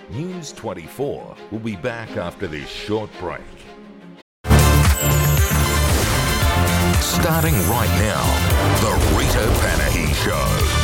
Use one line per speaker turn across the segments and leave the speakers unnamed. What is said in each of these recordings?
News 24 will be back after this short break. Starting right now, The Rita Panahi Show.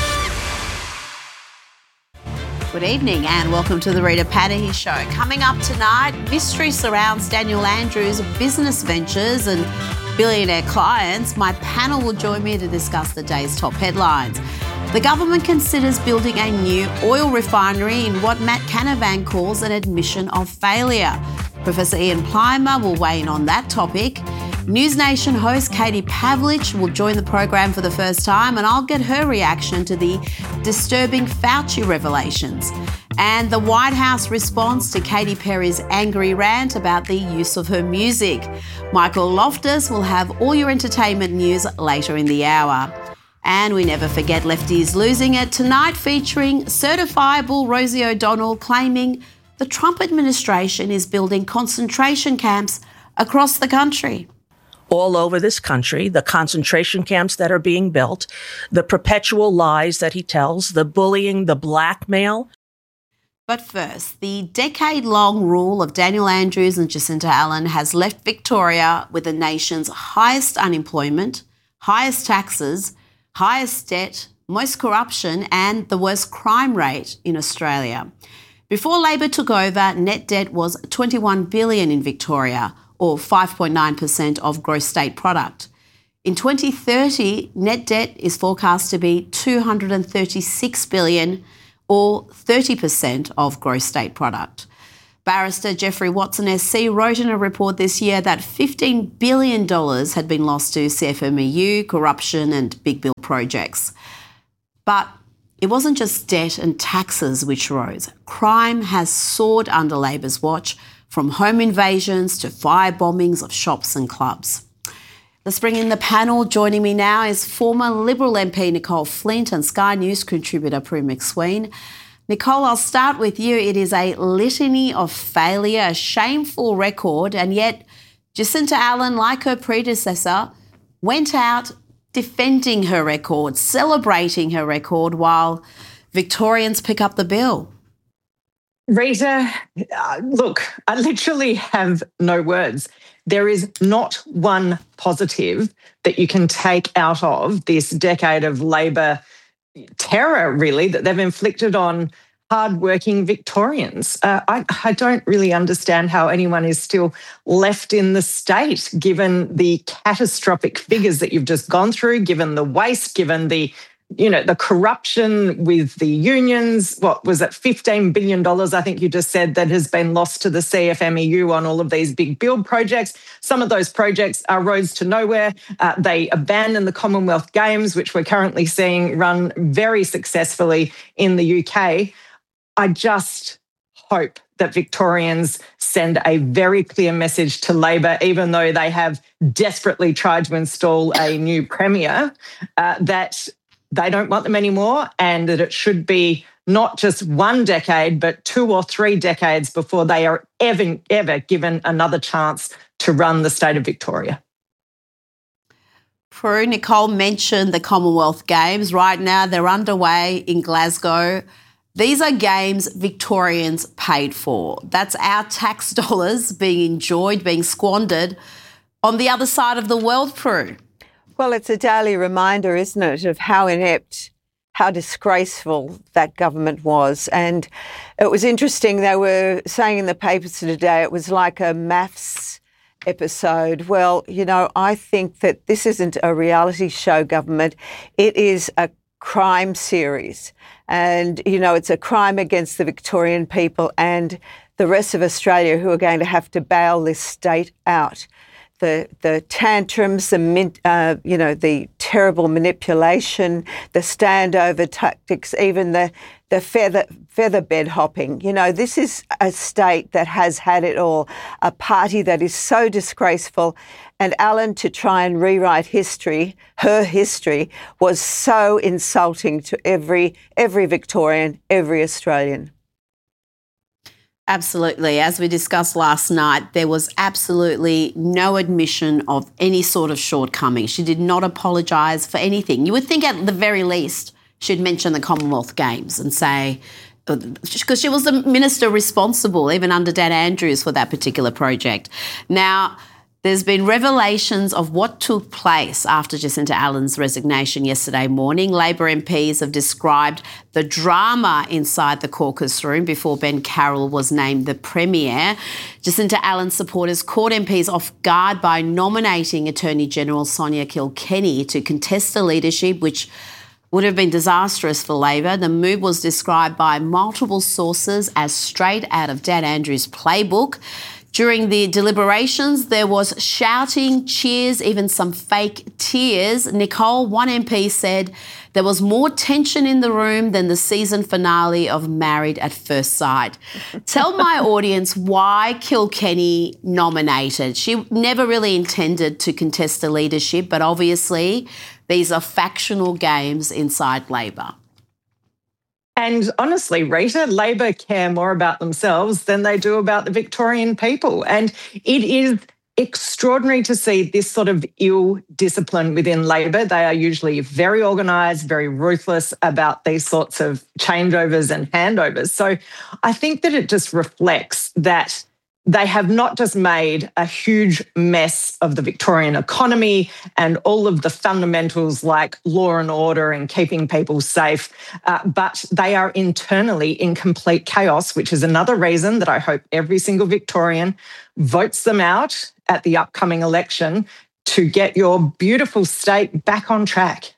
Good evening and welcome to The Rita Panahi Show. Coming up tonight, mystery surrounds Daniel Andrews' business ventures and billionaire clients. My panel will join me to discuss the day's top headlines. The government considers building a new oil refinery in what Matt Canavan calls an admission of failure. Professor Ian Plimer will weigh in on that topic. News Nation host Katie Pavlich will join the program for the first time, and I'll get her reaction to the disturbing Fauci revelations and the White House response to Katy Perry's angry rant about the use of her music. Michael Loftus will have all your entertainment news later in the hour. And we never forget Lefties Losing It tonight, featuring certifiable Rosie O'Donnell claiming the Trump administration is building concentration camps across the country.
All over this country, the concentration camps that are being built, the perpetual lies that he tells, the bullying, the blackmail.
But first, the decade-long rule of Daniel Andrews and Jacinta Allen has left Victoria with the nation's highest unemployment, highest taxes, highest debt, most corruption and the worst crime rate in Australia. Before Labor took over, net debt was $21 billion in Victoria, or 5.9% of gross state product. In 2030, net debt is forecast to be $236 billion, or 30% of gross state product. Barrister Jeffrey Watson SC wrote in a report this year that $15 billion had been lost to CFMEU, corruption and big bill projects. But it wasn't just debt and taxes which rose. Crime has soared under Labor's watch, from home invasions to fire bombings of shops and clubs. Let's bring in the panel. Joining me now is former Liberal MP Nicole Flint and Sky News contributor Prue McSween. Nicole, I'll start with you. It is a litany of failure, a shameful record, and yet Jacinta Allen, like her predecessor, went out defending her record, celebrating her record, while Victorians pick up the bill.
Rita, look, I literally have no words. There is not one positive that you can take out of this decade of Labor terror, really, that they've inflicted on hardworking Victorians. I don't really understand how anyone is still left in the state, given the catastrophic figures that you've just gone through, given the waste, given the corruption with the unions. What was it, $15 billion, I think you just said, that has been lost to the CFMEU on all of these big build projects. Some of those projects are roads to nowhere. They abandoned the Commonwealth Games, which we're currently seeing run very successfully in the UK. I just hope that Victorians send a very clear message to Labor, even though they have desperately tried to install a new premier, that they don't want them anymore, and that it should be not just one decade, but 2 or 3 decades before they are ever given another chance to run the state of Victoria.
Prue, Nicole mentioned the Commonwealth Games. Right now they're underway in Glasgow. These are games Victorians paid for. That's our tax dollars being enjoyed, being squandered on the other side of the world, Prue.
Well, it's a daily reminder, isn't it, of how inept, how disgraceful that government was. And it was interesting, they were saying in the papers today it was like a maths episode. Well, I think that this isn't a reality show government. It is a crime series. And, it's a crime against the Victorian people and the rest of Australia who are going to have to bail this state out. The tantrums, the terrible manipulation, the standover tactics, even the feather bed hopping. This is a state that has had it all, a party that is so disgraceful. And Allen, to try and rewrite history, her history, was so insulting to every Victorian, every Australian.
Absolutely. As we discussed last night, there was absolutely no admission of any sort of shortcoming. She did not apologise for anything. You would think at the very least she'd mention the Commonwealth Games and say, because she was the minister responsible, even under Dan Andrews, for that particular project. Now, there's been revelations of what took place after Jacinta Allen's resignation yesterday morning. Labor MPs have described the drama inside the caucus room before Ben Carroll was named the Premier. Jacinta Allen's supporters caught MPs off guard by nominating Attorney General Sonia Kilkenny to contest the leadership, which would have been disastrous for Labor. The move was described by multiple sources as straight out of Dan Andrews' playbook. During the deliberations, there was shouting, cheers, even some fake tears. Nicole, one MP, said there was more tension in the room than the season finale of Married at First Sight. Tell my audience why Kilkenny nominated. She never really intended to contest the leadership, but obviously these are factional games inside Labor.
And honestly, Rita, Labor care more about themselves than they do about the Victorian people. And it is extraordinary to see this sort of ill discipline within Labor. They are usually very organised, very ruthless about these sorts of changeovers and handovers. So I think that it just reflects that they have not just made a huge mess of the Victorian economy and all of the fundamentals like law and order and keeping people safe, but they are internally in complete chaos, which is another reason that I hope every single Victorian votes them out at the upcoming election to get your beautiful state back on track.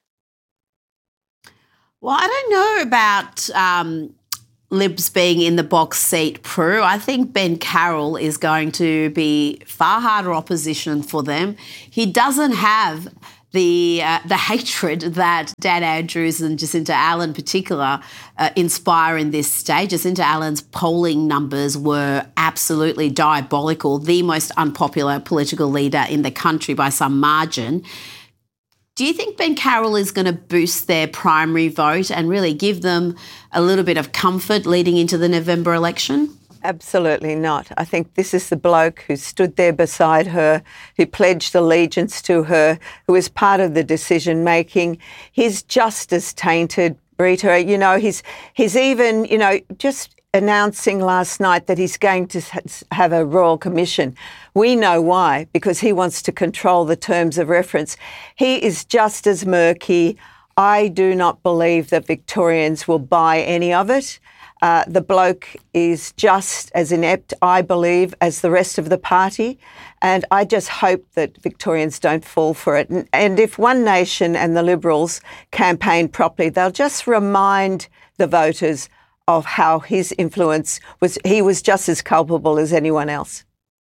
Well, I don't know about Libs being in the box seat, Prue. I think Ben Carroll is going to be far harder opposition for them. He doesn't have the hatred that Dan Andrews and Jacinta Allen in particular inspire in this stage. Jacinta Allen's polling numbers were absolutely diabolical, the most unpopular political leader in the country by some margin. Do you think Ben Carroll is going to boost their primary vote and really give them a little bit of comfort leading into the November election?
Absolutely not. I think this is the bloke who stood there beside her, who pledged allegiance to her, who is part of the decision making. He's just as tainted, Rita. You know, he's even, you know, just announcing last night that he's going to have a royal commission. We know why, because he wants to control the terms of reference. He is just as murky. I do not believe that Victorians will buy any of it. The bloke is just as inept, I believe, as the rest of the party. And I just hope that Victorians don't fall for it. And if One Nation and the Liberals campaign properly, they'll just remind the voters of how his influence was. He was just as culpable as anyone else.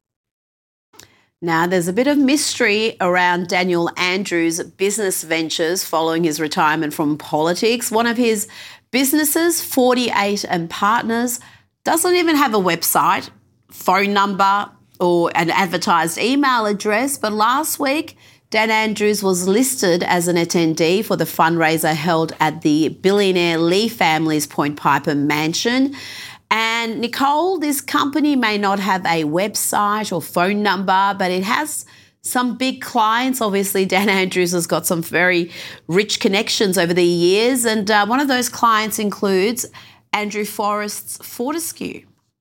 Now, there's a bit of mystery around Daniel Andrews' business ventures following his retirement from politics. One of his businesses, 48 and Partners, doesn't even have a website, phone number or an advertised email address. But last week, Dan Andrews was listed as an attendee for the fundraiser held at the billionaire Lee family's Point Piper mansion. And Nicole, this company may not have a website or phone number, but it has some big clients. Obviously, Dan Andrews has got some very rich connections over the years. And one of those clients includes Andrew Forrest's Fortescue.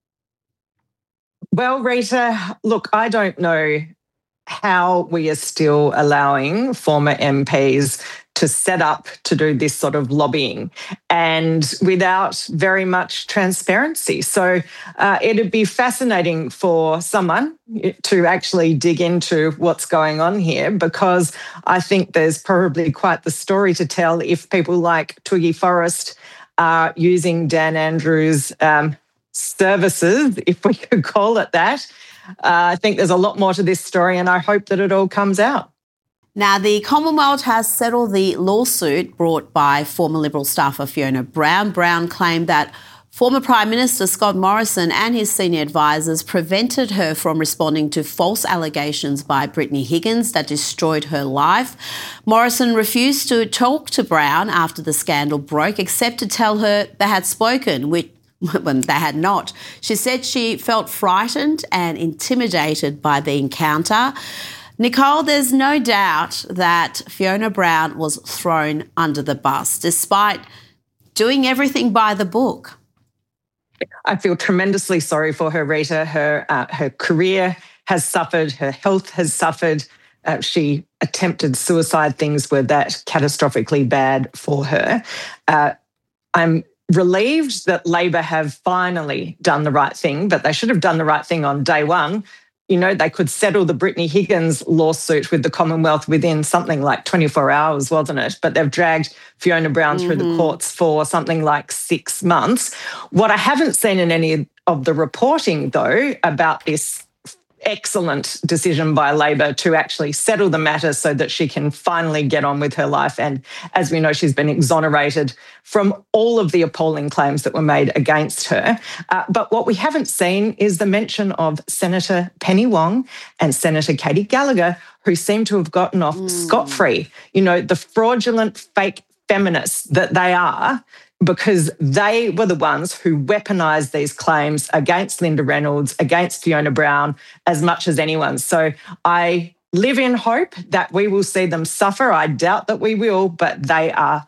Well, Rita, look, I don't know how we are still allowing former MPs to set up to do this sort of lobbying and without very much transparency. So it'd be fascinating for someone to actually dig into what's going on here, because I think there's probably quite the story to tell if people like Twiggy Forrest are using Dan Andrews' services, if we could call it that. I think there's a lot more to this story, and I hope that it all comes out.
Now, the Commonwealth has settled the lawsuit brought by former Liberal staffer Fiona Brown. Brown claimed that former Prime Minister Scott Morrison and his senior advisors prevented her from responding to false allegations by Brittany Higgins that destroyed her life. Morrison refused to talk to Brown after the scandal broke, except to tell her they had spoken, when they had not. She said she felt frightened and intimidated by the encounter. Nicole, there's no doubt that Fiona Brown was thrown under the bus, despite doing everything by the book.
I feel tremendously sorry for her, Rita. Her career has suffered. Her health has suffered. She attempted suicide. Things were that catastrophically bad for her. I'm relieved that Labor have finally done the right thing, but they should have done the right thing on day one. You know, they could settle the Brittany Higgins lawsuit with the Commonwealth within something like 24 hours, wasn't it? But they've dragged Fiona Brown through the courts for something like 6 months. What I haven't seen in any of the reporting, though, about this excellent decision by Labor to actually settle the matter so that she can finally get on with her life. And as we know, she's been exonerated from all of the appalling claims that were made against her. But what we haven't seen is the mention of Senator Penny Wong and Senator Katie Gallagher, who seem to have gotten off scot-free. You know, the fraudulent fake feminists that they are, because they were the ones who weaponised these claims against Linda Reynolds, against Fiona Brown, as much as anyone. So I live in hope that we will see them suffer. I doubt that we will, but they are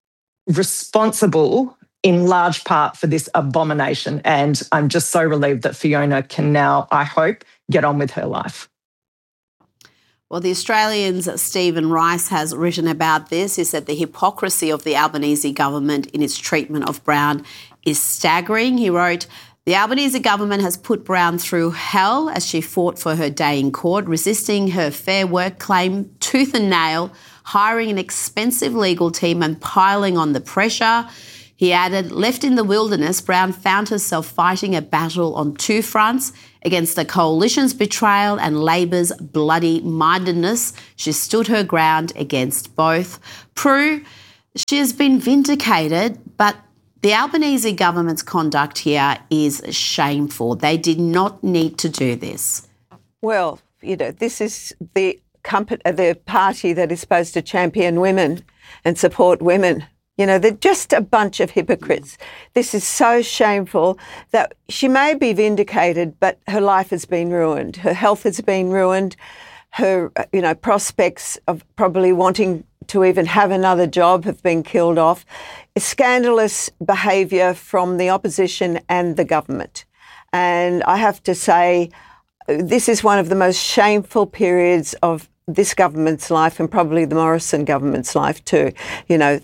responsible in large part for this abomination. And I'm just so relieved that Fiona can now, I hope, get on with her life.
Well, the Australian's Stephen Rice has written about this. He said the hypocrisy of the Albanese government in its treatment of Brown is staggering. He wrote, the Albanese government has put Brown through hell as she fought for her day in court, resisting her Fair Work claim tooth and nail, hiring an expensive legal team and piling on the pressure. He added, left in the wilderness, Brown found herself fighting a battle on two fronts against the coalition's betrayal and Labor's bloody-mindedness. She stood her ground against both. Prue, she has been vindicated, but the Albanese government's conduct here is shameful. They did not need to do this.
Well, you know, this is the party that is supposed to champion women and support women. You know, they're just a bunch of hypocrites. This is so shameful that she may be vindicated, but her life has been ruined. Her health has been ruined. Her, you know, prospects of probably wanting to even have another job have been killed off. Scandalous behaviour from the opposition and the government. And I have to say, this is one of the most shameful periods of this government's life and probably the Morrison government's life too. You know,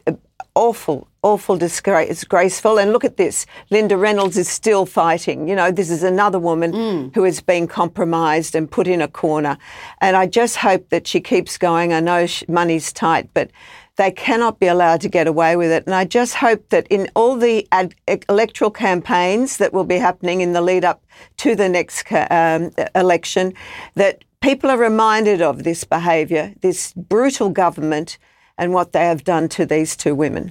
awful, disgraceful. And look at this. Linda Reynolds is still fighting. You know, this is another woman who has been compromised and put in a corner. And I just hope that she keeps going. I know money's tight, but they cannot be allowed to get away with it. And I just hope that in all the electoral campaigns that will be happening in the lead up to the next election, that people are reminded of this behaviour, this brutal government, and what they have done to these two women.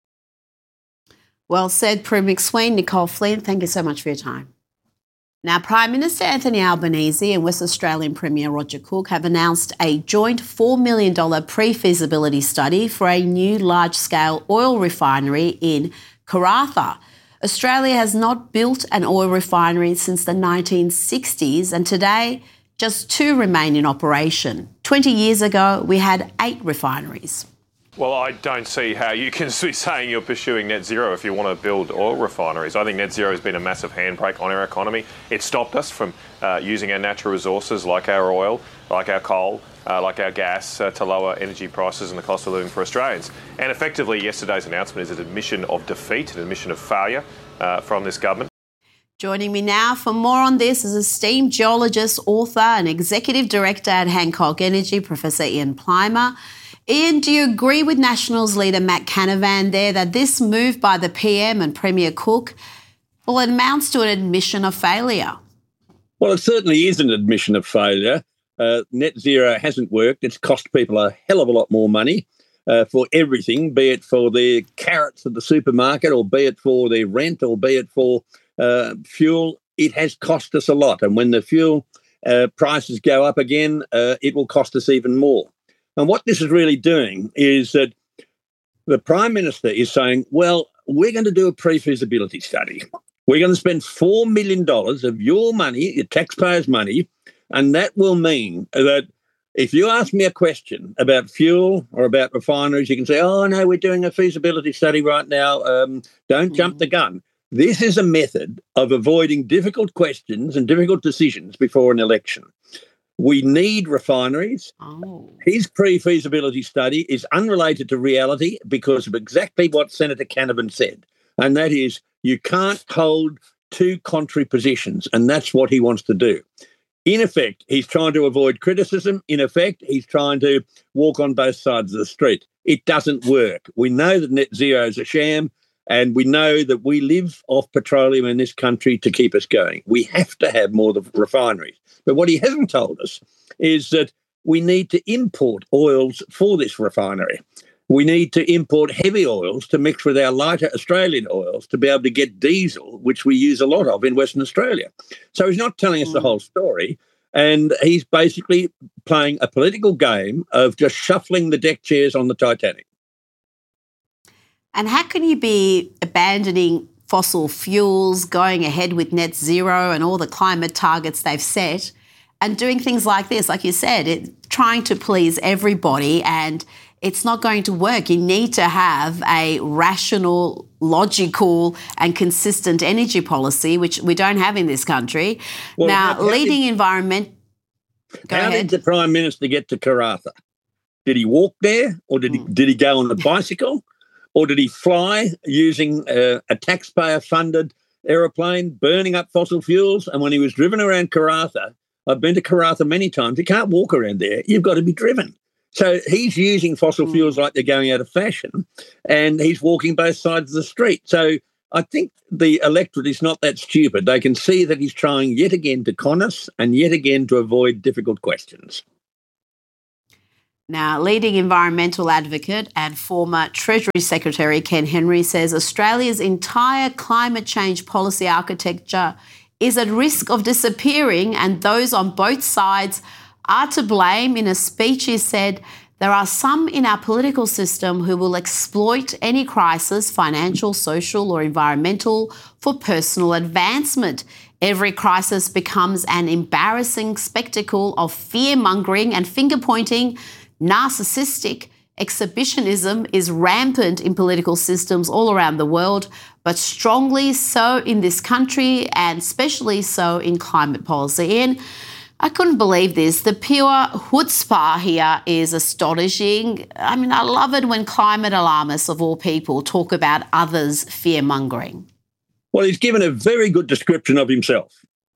Well said, Prue McSween. Nicole Flynn, thank you so much for your time. Now, Prime Minister Anthony Albanese and West Australian Premier Roger Cook have announced a joint $4 million pre-feasibility study for a new large-scale oil refinery in Karratha. Australia has not built an oil refinery since the 1960s, and today just 2 remain in operation. 20 years ago, we had 8 refineries.
Well, I don't see how you can be saying you're pursuing net zero if you want to build oil refineries. I think net zero has been a massive handbrake on our economy. It stopped us from using our natural resources like our oil, like our coal, like our gas to lower energy prices and the cost of living for Australians. And effectively, yesterday's announcement is an admission of defeat, an admission of failure from this government.
Joining me now for more on this is esteemed geologist, author and executive director at Hancock Energy, Professor Ian Plimer. Ian, do you agree with Nationals leader Matt Canavan there that this move by the PM and Premier Cook, well, it amounts to an admission of failure?
Well, it certainly is an admission of failure. Net zero hasn't worked. It's cost people a hell of a lot more money for everything, be it for their carrots at the supermarket or be it for their rent or be it for fuel. It has cost us a lot. And when the fuel prices go up again, it will cost us even more. And what this is really doing is that the Prime Minister is saying, well, we're going to do a pre-feasibility study. We're going to spend $4 million of your money, your taxpayers' money, and that will mean that if you ask me a question about fuel or about refineries, you can say, oh, no, we're doing a feasibility study right now. Don't jump the gun. This is a method of avoiding difficult questions and difficult decisions before an election. We need refineries.
Oh.
His pre-feasibility study is unrelated to reality because of exactly what Senator Canavan said, and that is you can't hold two contrary positions, and that's what he wants to do. In effect, he's trying to avoid criticism. In effect, he's trying to walk on both sides of the street. It doesn't work. We know that net zero is a sham, and we know that we live off petroleum in this country to keep us going. We have to have more of the refineries. But what he hasn't told us is that we need to import oils for this refinery. We need to import heavy oils to mix with our lighter Australian oils to be able to get diesel, which we use a lot of in Western Australia. So he's not telling us the whole story, and he's basically playing a political game of just shuffling the deck chairs on the Titanic.
And how can you be abandoning fossil fuels, going ahead with net zero and all the climate targets they've set, and doing things like this, like you said, trying to please everybody, and it's not going to work. You need to have a rational, logical and consistent energy policy, which we don't have in this country.
Well,
now, leading environment...
How did the Prime Minister get to Karratha? Did he walk there, or did he go on a bicycle? Or did he fly using a taxpayer-funded aeroplane, burning up fossil fuels? And when he was driven around Karratha, I've been to Karratha many times, you can't walk around there. You've got to be driven. So he's using fossil fuels like they're going out of fashion, and he's walking both sides of the street. So I think the electorate is not that stupid. They can see that he's trying yet again to con us and yet again to avoid difficult questions.
Now, leading environmental advocate and former Treasury Secretary Ken Henry says Australia's entire climate change policy architecture is at risk of disappearing, and those on both sides are to blame. In a speech, he said, there are some in our political system who will exploit any crisis, financial, social or environmental, for personal advancement. Every crisis becomes an embarrassing spectacle of fear-mongering and finger-pointing. Narcissistic exhibitionism is rampant in political systems all around the world, but strongly so in this country and especially so in climate policy. And I couldn't believe this. The pure chutzpah here is astonishing. I mean, I love it when climate alarmists of all people talk about others' fear-mongering.
Well, he's given a very good description of himself.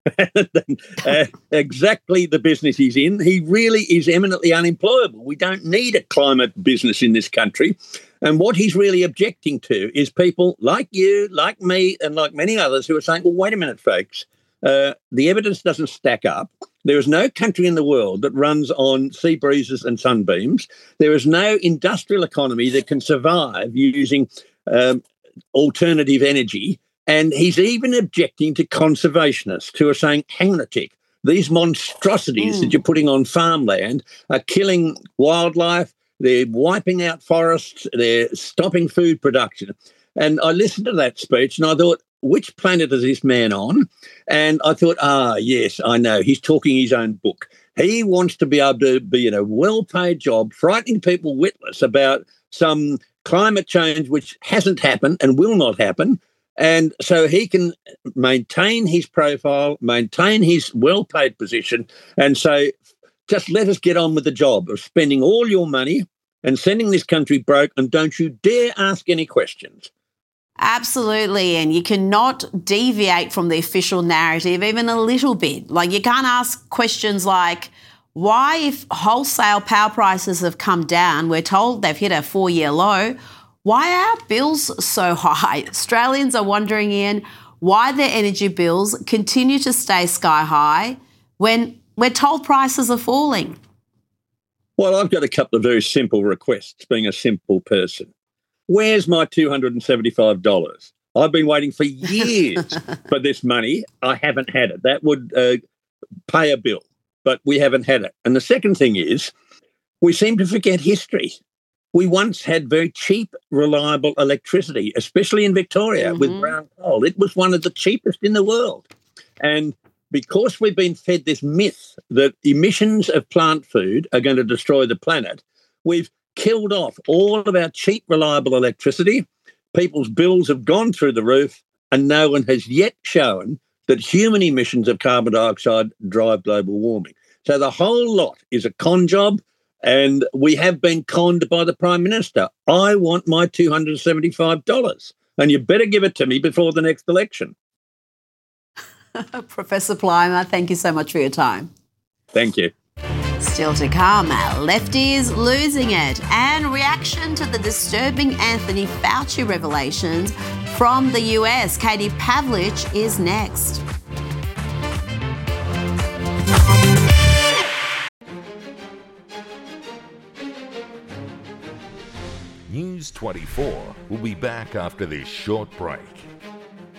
Exactly the business he's in. He really is eminently unemployable. We don't need a climate business in this country. And what he's really objecting to is people like you, like me, and like many others who are saying, well, wait a minute, folks, the evidence doesn't stack up. There is no country in the world that runs on sea breezes and sunbeams. There is no industrial economy that can survive using alternative energy. And he's even objecting to conservationists who are saying, hang on a tick, these monstrosities that you're putting on farmland are killing wildlife, they're wiping out forests, they're stopping food production. And I listened to that speech and I thought, which planet is this man on? And I thought, yes, I know, he's talking his own book. He wants to be able to be in a well-paid job, frightening people witless about some climate change which hasn't happened and will not happen. And so he can maintain his profile, maintain his well-paid position, and say, just let us get on with the job of spending all your money and sending this country broke, and don't you dare ask any questions.
Absolutely, and you cannot deviate from the official narrative even a little bit. Like, you can't ask questions like, why, if wholesale power prices have come down, we're told they've hit a 4-year low, why are our bills so high? Australians are wondering, Ian, why their energy bills continue to stay sky high when we're told prices are falling.
Well, I've got a couple of very simple requests, being a simple person. Where's my $275? I've been waiting for years for this money. I haven't had it. That would pay a bill, but we haven't had it. And the second thing is, we seem to forget history. We once had very cheap, reliable electricity, especially in Victoria with brown coal. It was one of the cheapest in the world. And because we've been fed this myth that emissions of plant food are going to destroy the planet, we've killed off all of our cheap, reliable electricity. People's bills have gone through the roof, and no one has yet shown that human emissions of carbon dioxide drive global warming. So the whole lot is a con job, and we have been conned by the Prime Minister. I want my $275, and you better give it to me before the next election.
Professor Plimer, thank you so much for your time.
Thank you.
Still to come, lefties losing it, and reaction to the disturbing Anthony Fauci revelations from the US. Katie Pavlich is next.
News 24 will be back after this short break.